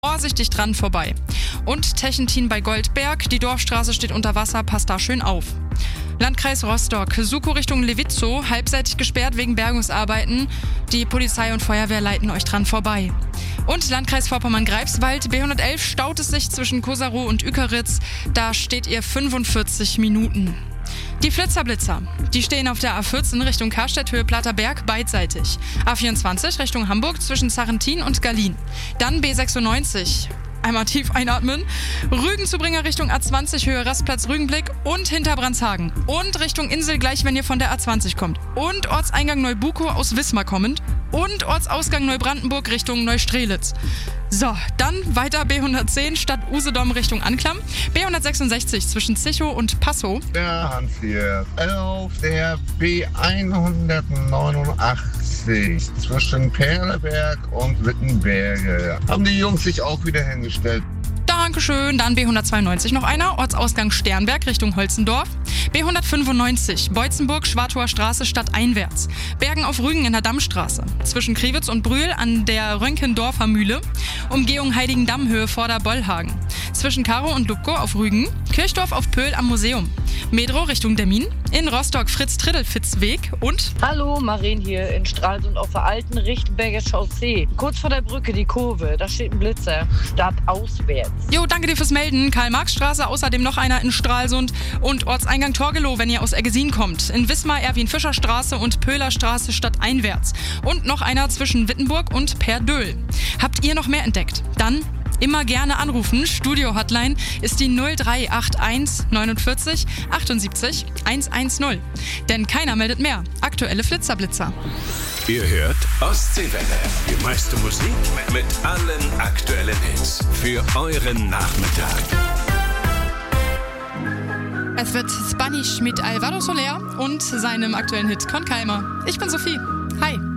Vorsichtig dran vorbei. Und Techentin bei Goldberg, die Dorfstraße steht unter Wasser, passt da schön auf. Landkreis Rostock, Suko Richtung Lewitzow, halbseitig gesperrt wegen Bergungsarbeiten. Die Polizei und Feuerwehr leiten euch dran vorbei. Und Landkreis Vorpommern-Greifswald, B111 staut es sich zwischen Kosarow und Uekeritz. Da steht ihr 45 Minuten. Die Flitzerblitzer, die stehen auf der A14 Richtung Karstedt, Höhe Platterberg, beidseitig. A24 Richtung Hamburg zwischen Sarrentin und Gallien. Dann B96. Einmal tief einatmen. Rügenzubringer Richtung A20, Höhe Rastplatz Rügenblick und Hinterbrandhagen. Und Richtung Insel gleich, wenn ihr von der A20 kommt. Und Ortseingang Neubukow aus Wismar kommend. Und Ortsausgang Neubrandenburg Richtung Neustrelitz. So, dann weiter B110 Stadt Usedom Richtung Anklam. B166 zwischen Zichow und Passow. Der Hans hier. Auf der B189 zwischen Perleberg und Wittenberge haben die Jungs sich auch wieder hingestellt. Dankeschön. Dann B192 noch einer. Ortsausgang Sternberg Richtung Holzendorf. B195 Beutzenburg, Schwartower Straße stadteinwärts. Bergen auf Rügen in der Dammstraße. Zwischen Kriwitz und Brühl an der Rönkendorfer Mühle. Umgehung Heiligendamm Höhe Vorder-Bollhagen. Zwischen Karow und Lubkow auf Rügen. Kirchdorf auf Pöhl am Museum. Medrow Richtung Demmin. In Rostock Fritz-Triddelfitz-Weg und... Hallo, Maren hier in Stralsund auf der alten Richtenberger Chaussee. Kurz vor der Brücke die Kurve, da steht ein Blitzer. Stadtauswärts. Jo, danke dir fürs Melden. Karl-Marx-Straße, außerdem noch einer in Stralsund und Ortseingang Torgelow, wenn ihr aus Eggesin kommt. In Wismar Erwin-Fischer-Straße und Pöhler Straße stadteinwärts. Und noch einer zwischen Wittenburg und Perdöhl. Habt ihr noch mehr entdeckt? Dann immer gerne anrufen. Studio-Hotline ist die 0381 49 78 110. Denn keiner meldet mehr. Aktuelle Flitzerblitzer. Ihr hört Ostseewelle. Die meiste Musik mit allen aktuellen Hits. Für euren Nachmittag. Es wird Spanish mit Alvaro Soler und seinem aktuellen Hit Con Calma. Ich bin Sophie. Hi.